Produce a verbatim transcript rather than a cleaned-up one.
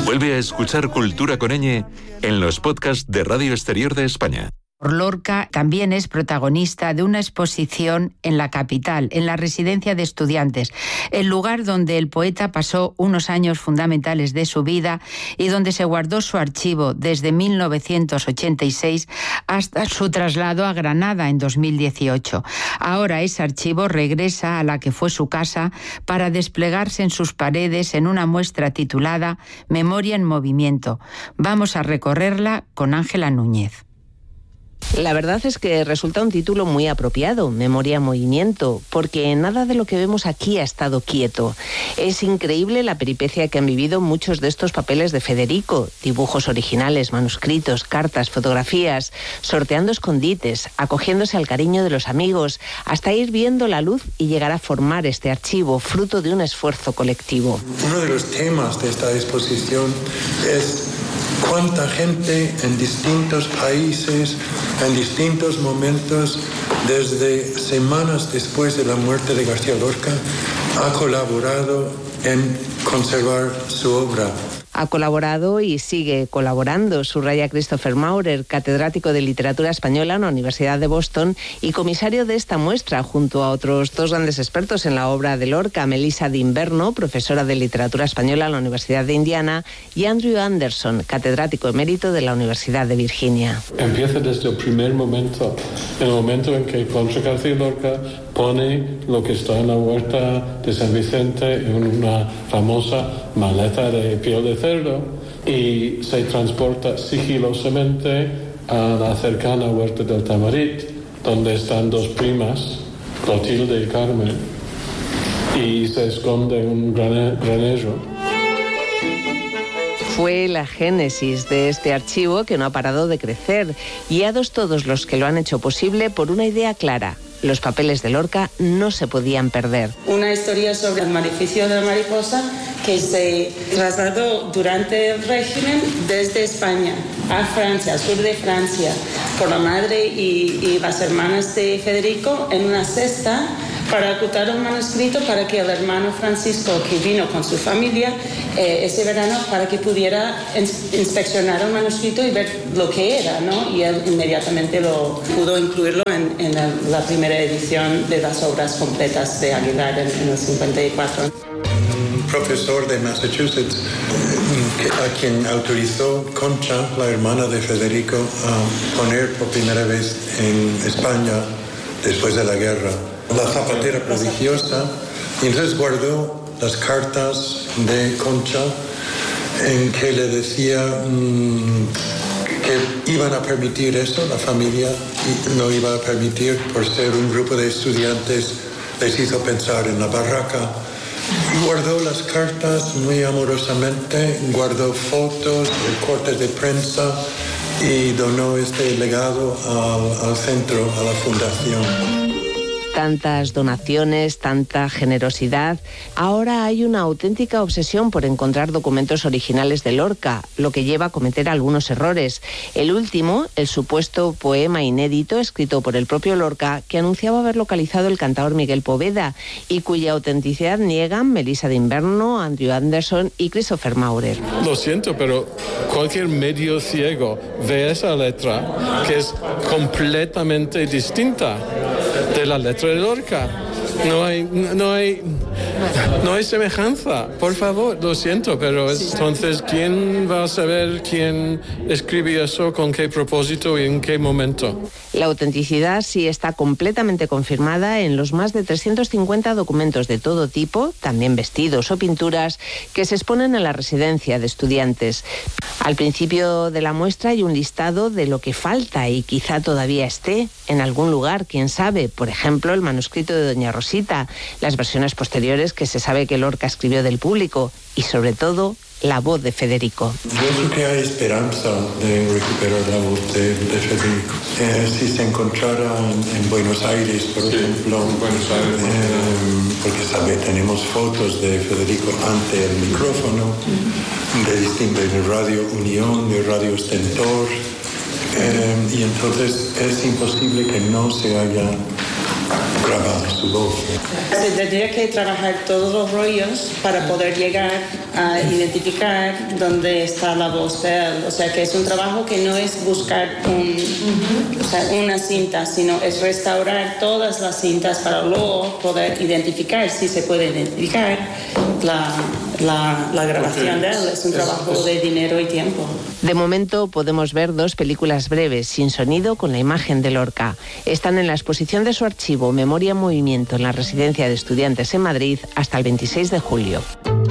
Vuelve a escuchar Cultura con Ñ en los podcasts de Radio Exterior de España. Lorca también es protagonista de una exposición en la capital, en la residencia de estudiantes, el lugar donde el poeta pasó unos años fundamentales de su vida y donde se guardó su archivo desde mil novecientos ochenta y seis hasta su traslado a Granada en dos mil dieciocho. Ahora ese archivo regresa a la que fue su casa para desplegarse en sus paredes en una muestra titulada Memoria en Movimiento. Vamos a recorrerla con Ángela Núñez. La verdad es que resulta un título muy apropiado, Memoria en Movimiento, porque nada de lo que vemos aquí ha estado quieto. Es increíble la peripecia que han vivido muchos de estos papeles de Federico, dibujos originales, manuscritos, cartas, fotografías, sorteando escondites, acogiéndose al cariño de los amigos, hasta ir viendo la luz y llegar a formar este archivo, fruto de un esfuerzo colectivo. Uno de los temas de esta exposición es cuánta gente en distintos países, en distintos momentos, desde semanas después de la muerte de García Lorca, ha colaborado en conservar su obra. Ha colaborado y sigue colaborando, subraya Christopher Maurer, catedrático de literatura española en la Universidad de Boston y comisario de esta muestra, junto a otros dos grandes expertos en la obra de Lorca, Melissa D'Inverno, profesora de literatura española en la Universidad de Indiana, y Andrew Anderson, catedrático emérito de la Universidad de Virginia. Empieza desde el primer momento, el momento en que Concha García Lorca pone lo que está en la huerta de San Vicente en una famosa maleta de piel de cerdo y se transporta sigilosamente a la cercana huerta del Tamarit, donde están dos primas, Clotilde y Carmen, y se esconde en un granero. Fue la génesis de este archivo que no ha parado de crecer, guiados todos los que lo han hecho posible por una idea clara: los papeles de Lorca no se podían perder. Una historia sobre el maleficio de la mariposa que se trasladó durante el régimen desde España a Francia, al sur de Francia, por la madre y, y las hermanas de Federico en una cesta para ocultar un manuscrito para que el hermano Francisco, que vino con su familia eh, ese verano, para que pudiera inspeccionar el manuscrito y ver lo que era, ¿no? Y él inmediatamente lo pudo incluirlo en, en el, la primera edición de las obras completas de Aguilar en, en el cincuenta y cuatro. Un profesor de Massachusetts, a quien autorizó Concha, la hermana de Federico, a poner por primera vez en España después de la guerra La Zapatera Prodigiosa, y entonces guardó las cartas de Concha en que le decía mmm, que iban a permitir eso, la familia no iba a permitir por ser un grupo de estudiantes, les hizo pensar en la barraca. Guardó las cartas muy amorosamente, guardó fotos, recortes de prensa y donó este legado al, al centro, a la fundación. Tantas donaciones, tanta generosidad. Ahora hay una auténtica obsesión por encontrar documentos originales de Lorca, lo que lleva a cometer algunos errores. El último, el supuesto poema inédito escrito por el propio Lorca, que anunciaba haber localizado el cantaor Miguel Poveda y cuya autenticidad niegan Melissa D'Inverno, Andrew Anderson y Christopher Maurer. Lo siento, pero cualquier medio ciego ve esa letra que es completamente distinta de la letra de Lorca. No hay, no hay, no hay semejanza. Por favor, lo siento, pero es, entonces, ¿quién va a saber quién escribió eso, con qué propósito y en qué momento? La autenticidad sí está completamente confirmada en los más de trescientos cincuenta documentos de todo tipo, también vestidos o pinturas, que se exponen en la residencia de estudiantes. Al principio de la muestra hay un listado de lo que falta y quizá todavía esté en algún lugar, quién sabe. Por ejemplo, el manuscrito de Doña Rosita, las versiones posteriores que se sabe que Lorca escribió del público y, sobre todo, la voz de Federico. Yo creo que hay esperanza de recuperar la voz de, de Federico. Eh, si se encontrara en, en Buenos Aires, por sí, ejemplo, en Buenos Aires, eh, porque sabe, tenemos fotos de Federico ante el micrófono, de distintos, de Radio Unión, de Radio Stentor, eh, y entonces es imposible que no se haya grabar su voz. Se tendría que trabajar todos los rollos para poder llegar a identificar dónde está la voz de él. O sea, que es un trabajo que no es buscar un, o sea, una cinta, sino es restaurar todas las cintas para luego poder identificar, si se puede identificar, la, la, la grabación de él. Es un trabajo de dinero y tiempo. De momento podemos ver dos películas breves, sin sonido, con la imagen de Lorca. Están en la exposición de su archivo Memoria en Movimiento en la Residencia de Estudiantes en Madrid hasta el veintiséis de julio.